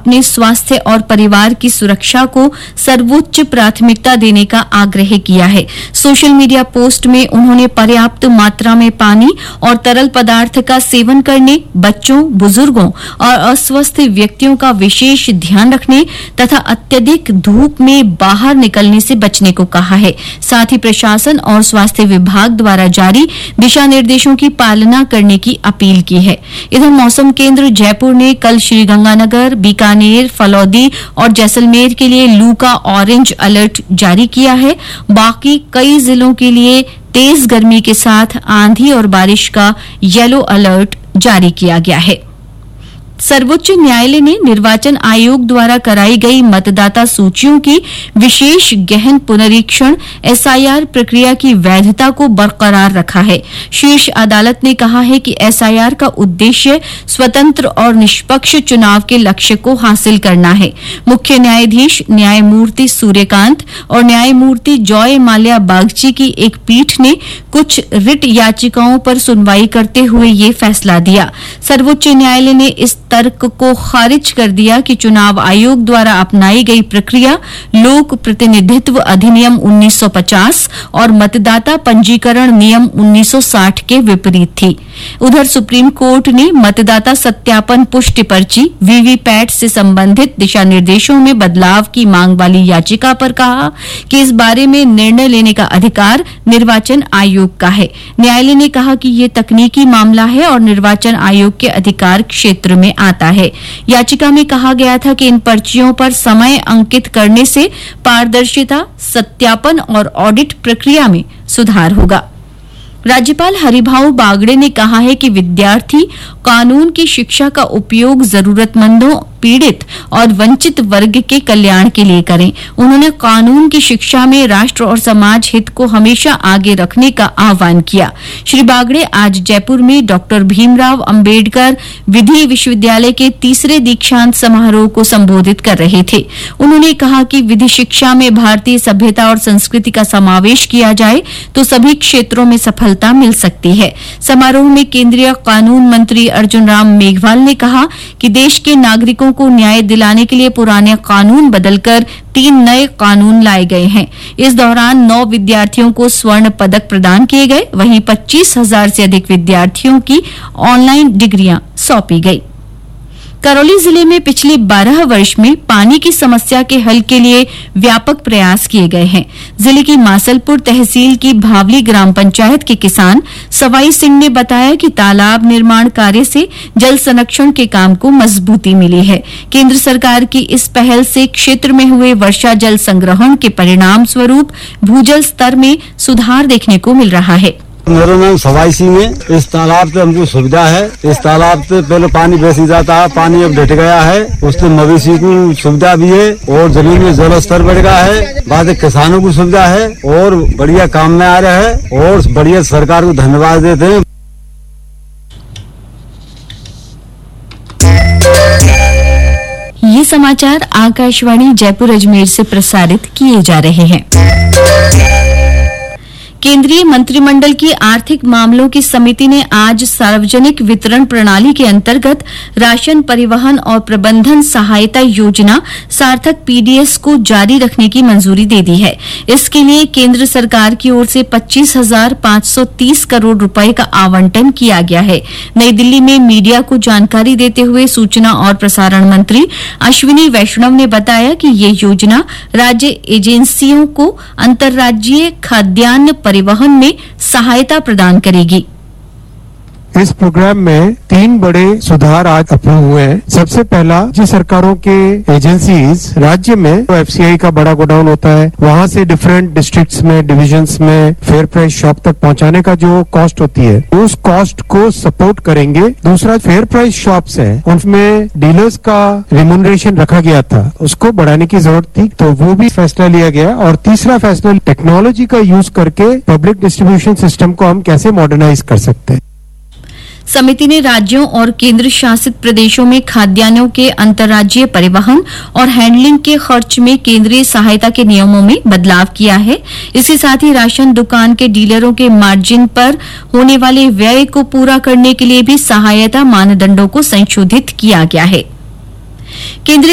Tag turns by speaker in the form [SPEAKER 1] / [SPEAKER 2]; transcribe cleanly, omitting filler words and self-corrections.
[SPEAKER 1] अपने स्वास्थ्य और परिवार की सुरक्षा को सर्वोच्च प्राथमिकता देने का आग्रह किया है। सोशल मीडिया पोस्ट में उन्होंने पर्याप्त मात्रा में पानी और तरल पदार्थ का सेवन करने, बच्चों, बुजुर्गों और अस्वस्थ व्यक्तियों का विशेष ध्यान रखने तथा अत्यधिक धूप में बाहर निकलने से बचने को कहा है। साथ ही प्रशासन और स्वास्थ्य विभाग द्वारा जारी दिशा निर्देशों की पालना करने की अपील की है। इधर मौसम केंद्र जयपुर ने कल श्रीगंगानगर, बीकानेर, फलौदी और जैसलमेर के लिए लू का ऑरेंज अलर्ट जारी किया है। बाकी कई जिलों के लिए तेज गर्मी के साथ आंधी और बारिश का येलो अलर्ट जारी किया गया है। सर्वोच्च न्यायालय ने निर्वाचन आयोग द्वारा कराई गई मतदाता सूचियों की विशेष गहन पुनरीक्षण एसआईआर प्रक्रिया की वैधता को बरकरार रखा है। शीर्ष अदालत ने कहा है कि एसआईआर का उद्देश्य स्वतंत्र और निष्पक्ष चुनाव के लक्ष्य को हासिल करना है। मुख्य न्यायाधीश न्यायमूर्ति सूर्यकांत और न्यायमूर्ति जॉय माल्या बागची की एक पीठ ने कुछ रिट याचिकाओं पर सुनवाई करते हुए ये फैसला दिया। सर्वोच्च न्यायालय ने इस तर्क को खारिज कर दिया कि चुनाव आयोग द्वारा अपनाई गई प्रक्रिया लोक प्रतिनिधित्व अधिनियम 1950 और मतदाता पंजीकरण नियम 1960 के विपरीत थी। उधर सुप्रीम कोर्ट ने मतदाता सत्यापन पुष्टि पर्ची वीवीपैट से संबंधित दिशा निर्देशों में बदलाव की मांग वाली याचिका पर कहा कि इस बारे में निर्णय लेने का अधिकार निर्वाचन आयोग का है। न्यायालय ने कहा कि ये तकनीकी मामला है और निर्वाचन आयोग के अधिकार क्षेत्र में आता है। याचिका में कहा गया था कि इन पर्चियों पर समय अंकित करने से पारदर्शिता, सत्यापन और ऑडिट प्रक्रिया में सुधार होगा। राज्यपाल हरिभाऊ बागड़े ने कहा है कि विद्यार्थी कानून की शिक्षा का उपयोग जरूरतमंदों, पीड़ित और वंचित वर्ग के कल्याण के लिए करें। उन्होंने कानून की शिक्षा में राष्ट्र और समाज हित को हमेशा आगे रखने का आह्वान किया। श्री बागड़े आज जयपुर में डॉक्टर भीमराव अंबेडकर विधि विश्वविद्यालय के तीसरे दीक्षांत समारोह को संबोधित कर रहे थे। उन्होंने कहा कि विधि शिक्षा में भारतीय सभ्यता और संस्कृति का समावेश किया जाए तो सभी क्षेत्रों में सफलता मिल सकती है। समारोह में केंद्रीय कानून मंत्री अर्जुन राम मेघवाल ने कहा कि देश के नागरिकों को न्याय दिलाने के लिए पुराने कानून बदलकर 3 नए कानून लाए गए हैं। इस दौरान 9 विद्यार्थियों को स्वर्ण पदक प्रदान किए गए। वहीं 25,000 से अधिक विद्यार्थियों की ऑनलाइन डिग्रियां सौंपी गई। करौली जिले में पिछले 12 वर्ष में पानी की समस्या के हल के लिए व्यापक प्रयास किए गए हैं। जिले की मासलपुर तहसील की भावली ग्राम पंचायत के किसान सवाई सिंह ने बताया कि तालाब निर्माण कार्य से जल संरक्षण के काम को मजबूती मिली है। केंद्र सरकार की इस पहल से क्षेत्र में हुए वर्षा जल संग्रहण के परिणाम स्वरूप भूजल स्तर में सुधार देखने को मिल रहा है।
[SPEAKER 2] मेरा नाम सवाई सिंह है। इस तालाब से हमको सुविधा है। इस तालाब से पहले पानी बेसी जाता है, पानी अब घट गया है। उससे मवेशी को सुविधा भी है और जमीन में जल स्तर बढ़ गया है। बाद किसानों को सुविधा है और बढ़िया काम में आ रहा है और बढ़िया सरकार को धन्यवाद देते हैं।
[SPEAKER 1] ये समाचार आकाशवाणी जयपुर अजमेर से प्रसारित किए जा रहे हैं। केंद्रीय मंत्रिमंडल की आर्थिक मामलों की समिति ने आज सार्वजनिक वितरण प्रणाली के अंतर्गत राशन परिवहन और प्रबंधन सहायता योजना सार्थक पीडीएस को जारी रखने की मंजूरी दे दी है। इसके लिए केंद्र सरकार की ओर से 25,530 करोड़ रुपए का आवंटन किया गया है। नई दिल्ली में मीडिया को जानकारी देते हुए सूचना और प्रसारण मंत्री अश्विनी वैष्णव ने बताया कि ये योजना राज्य एजेंसियों को अंतर्राज्यीय खाद्यान्न परिवहन में सहायता प्रदान करेगी।
[SPEAKER 3] इस प्रोग्राम में 3 बड़े सुधार आज अप्रूव हुए हैं। सबसे पहला, जो सरकारों के एजेंसीज राज्य में एफसीआई का बड़ा गोडाउन होता है, वहां से डिफरेंट डिस्ट्रिक्ट्स में, डिविजन्स में फेयर प्राइस शॉप तक पहुंचाने का जो कॉस्ट होती है, उस कॉस्ट को सपोर्ट करेंगे। दूसरा, फेयर प्राइस शॉप्स है, उनमें डीलर्स का रिम्यूनरेशन रखा गया था, उसको बढ़ाने की जरूरत थी, तो वो भी फैसला लिया गया। और तीसरा फैसला, टेक्नोलॉजी का यूज करके पब्लिक डिस्ट्रीब्यूशन सिस्टम को हम कैसे मॉडर्नाइज कर सकते हैं।
[SPEAKER 1] समिति ने राज्यों और केंद्र शासित प्रदेशों में खाद्यान्नों के अंतर्राज्यीय परिवहन और हैंडलिंग के खर्च में केंद्रीय सहायता के नियमों में बदलाव किया है। इसके साथ ही राशन दुकान के डीलरों के मार्जिन पर होने वाले व्यय को पूरा करने के लिए भी सहायता मानदंडों को संशोधित किया गया है। केंद्रीय